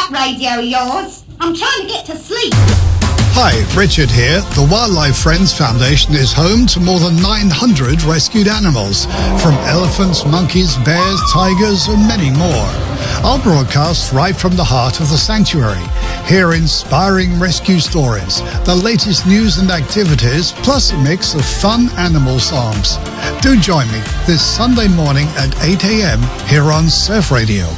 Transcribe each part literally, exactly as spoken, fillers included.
that radio of yours. I'm trying to get to sleep. Hi, Richard here. The Wildlife Friends Foundation is home to more than nine hundred rescued animals, from elephants, monkeys, bears, tigers, and many more. Our broadcast right from the heart of the sanctuary. Hear inspiring rescue stories, the latest news and activities, plus a mix of fun animal songs. Do join me this Sunday morning at eight a.m. here on Surf Radio.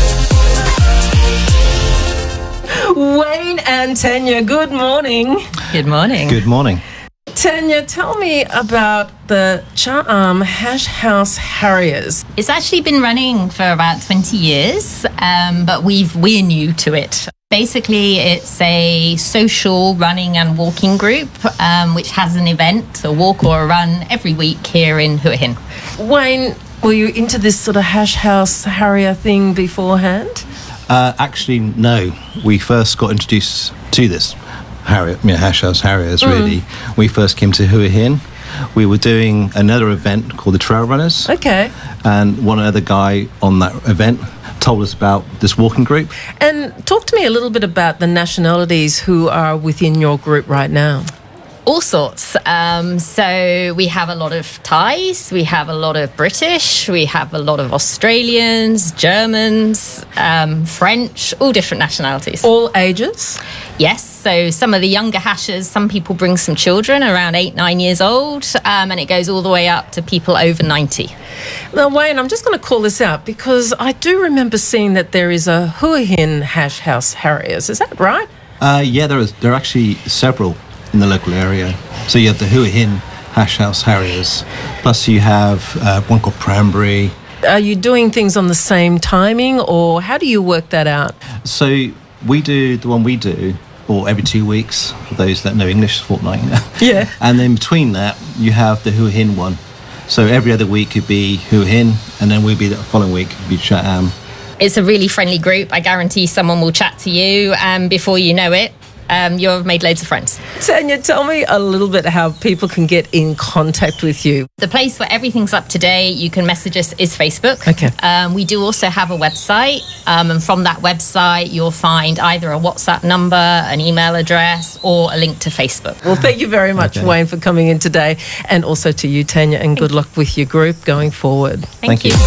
Wayne and Tanya, good morning. Good morning. Good morning. Tanya, tell me about the Cha-Am Hash House Harriers. It's actually been running for about twenty years, um, but we've, we're new to it. Basically, it's a social running and walking group, um, which has an event, a walk or a run, every week here in Hua Hin. Wayne, were you into this sort of Hash House Harrier thing beforehand? Uh, actually, no. We first got introduced to this Harrier, you know, Hash House Harriers, Mm. really. We first came to Hua Hin. We were doing another event called the Trail Runners. Okay. And one other guy on that event told us about this walking group. And talk to me a little bit about the nationalities who are within your group right now. All sorts. Um, so we have a lot of Thais, we have a lot of British, we have a lot of Australians, Germans, um, French, all different nationalities. All ages? Yes. So some of the younger hashers, some people bring some children around eight, nine years old, um, and it goes all the way up to people over ninety. Now, Wayne, I'm just going to call this out because I do remember seeing that there is a Hua Hin Hash House Harriers. Is that right? Uh, yeah, there, is, there are actually several in the local area. So you have the Hua Hin Hash House Harriers, plus you have uh, one called Prambury. Are you doing things on the same timing, or how do you work that out? So we do the one we do, or every two weeks, for those that know English, fortnight. Yeah. And then between that, you have the Hua Hin one. So every other week could be Hua Hin, and then we'll be the following week could be Cha-Am. It's a really friendly group. I guarantee someone will chat to you, and before you know it, Um, you've made loads of friends. Tanya, tell me a little bit how people can get in contact with you. The place where everything's up to date, you can message us, is Facebook. Okay. Um, we do also have a website, um, and from that website, you'll find either a WhatsApp number, an email address, or a link to Facebook. Well, thank you very much, Okay. Wayne, for coming in today, and also to you, Tanya, and good luck with your group going forward. Thank, Thank you.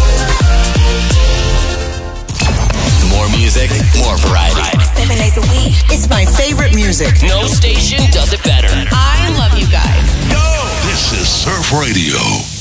More music, more variety. Seven days a week. It's my favorite music. No station does it better. I love you guys. This is Surf Radio.